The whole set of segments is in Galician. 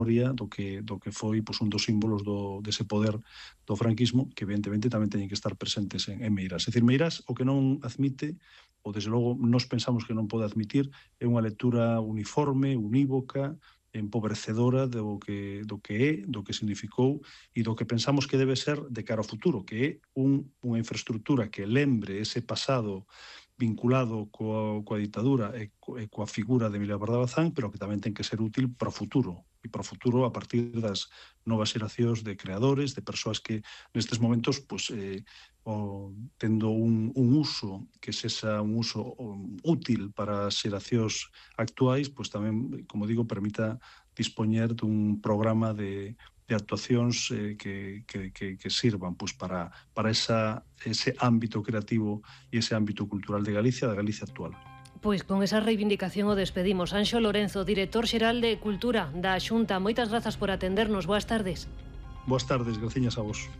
do que foi un dos símbolos dese poder do franquismo, que evidentemente tamén teñen que estar presentes en Meirás. É dicir, Meirás o que non admite, ou desde logo nos pensamos que non pode admitir, é unha lectura uniforme, unívoca, empobrecedora do que é, do que significou e do que pensamos que debe ser de cara ao futuro, que é unha infraestructura que lembre ese pasado vinculado coa ditadura e coa figura de Emilia Pardo Bazán, pero que tamén ten que ser útil para o futuro, e para o futuro a partir das novas xeracións de creadores, de persoas que nestes momentos tendo un uso que sexa un uso útil para as xeracións actuais, tamén, como digo, permita dispoñer dun programa de actuacións que sirvan para ese ámbito creativo e ese ámbito cultural de Galicia, da Galicia actual. Pois con esa reivindicación o despedimos. Anxo Lorenzo, director xeral de Cultura da Xunta, moitas grazas por atendernos. Boas tardes. Boas tardes, graciñas a vos.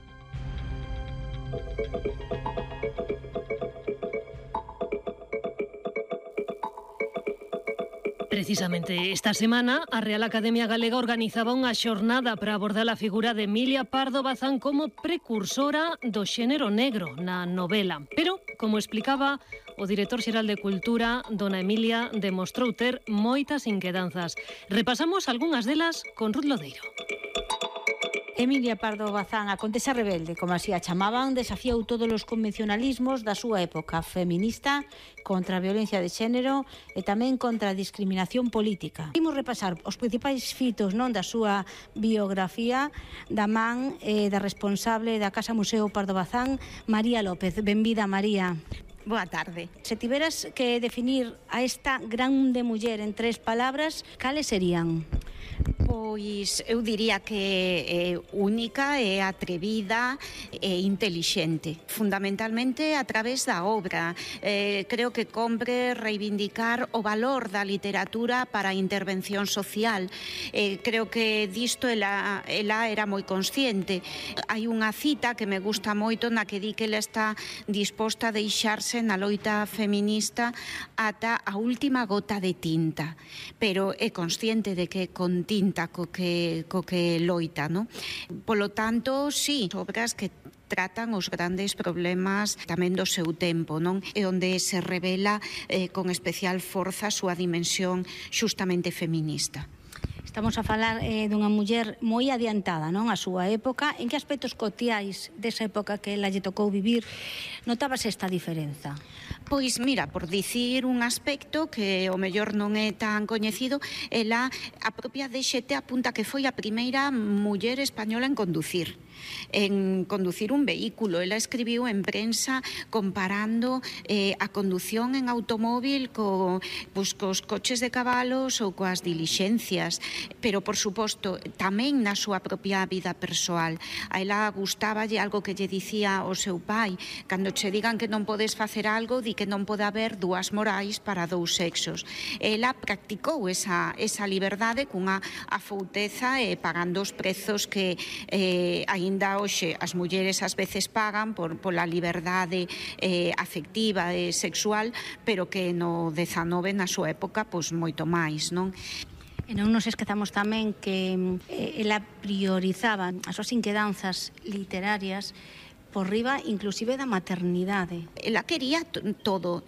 Precisamente esta semana a Real Academia Galega organizaba unha xornada para abordar a figura de Emilia Pardo Bazán como precursora do xénero negro na novela. Pero, como explicaba o director xeral de Cultura, dona Emilia, demostrou ter moitas inquedanzas. Repasamos algunhas delas con Ruth Lodeiro. Emilia Pardo Bazán, a condesa rebelde, como así a chamaban, desafiou todos os convencionalismos da súa época feminista contra a violencia de xénero e tamén contra a discriminación política. Imos repasar os principais fitos da súa biografía da man da responsable da Casa Museo Pardo Bazán, María López. Benvida, María. Boa tarde. Se tiveras que definir a esta grande muller en 3 palabras, cales serían? Pois eu diría que é única, é atrevida e intelixente, fundamentalmente a través da obra. Creo que compre reivindicar o valor da literatura para a intervención social. Creo que disto ela era moi consciente. Hai unha cita que me gusta moito na que di que ela está disposta a deixarse na loita feminista ata a última gota de tinta, pero é consciente de que con tinta co que loita, non? Polo tanto, sí, obras que tratan os grandes problemas tamén do seu tempo, non? E onde se revela con especial forza a súa dimensión xustamente feminista. Estamos a falar dunha muller moi adiantada, non, a súa época. En que aspectos cotiais desa época que ela lle tocou vivir notabas esta diferenza? Pois mira, por dicir un aspecto que o mellor non é tan coñecido, ela, a propia DXT apunta que foi a primeira muller española en conducir un vehículo. Ela escribiu en prensa comparando a condución en automóvil cos coches de cabalos ou coas dilixencias, pero por suposto tamén na súa propia vida persoal. A ela gustáballe algo que lle dicía o seu pai: cando che digan que non podes facer algo, di que non pode haber dúas morais para dous sexos. Ela practicou esa liberdade cunha afouteza e pagando os prezos que aínda hoxe as mulleres ás veces pagan pola liberdade afectiva e sexual, pero que no 19 na súa época pois moito máis, non? E non nos esquezamos tamén que ela priorizaba as súas inquedanzas literarias por riba inclusive da maternidade. Ela quería todo.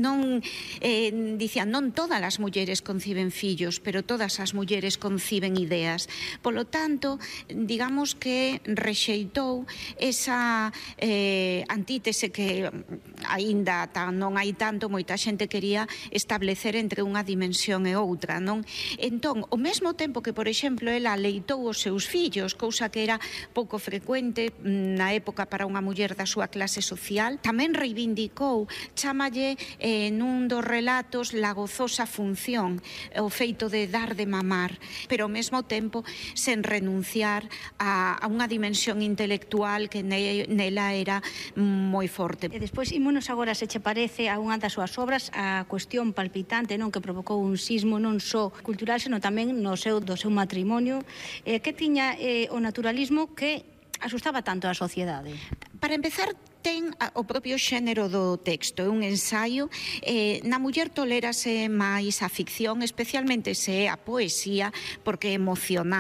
Dicía, non todas as mulleres conciben fillos, pero todas as mulleres conciben ideas. Polo tanto, digamos que rexeitou esa antítese que aínda non hai tanto, moita xente quería establecer entre unha dimensión e outra, non? Entón, ao mesmo tempo que, por exemplo, ela leitou os seus fillos, cousa que era pouco frecuente na época para unha muller da súa clase social, tamén reivindicou, chámalle nun dos relatos la gozosa función, o feito de dar de mamar, pero ao mesmo tempo sen renunciar a unha dimensión intelectual que nela era moi forte. E despois, ímonos agora, se che parece, a unha das súas obras, a cuestión palpitante, non, que provocou un sismo non só cultural, senón tamén do seu matrimonio, que tiña o naturalismo que asustaba tanto a sociedade. Para empezar, ten o propio xénero do texto, é un ensaio. Na muller tolérase máis a ficción, especialmente se é a poesía, porque é emocional.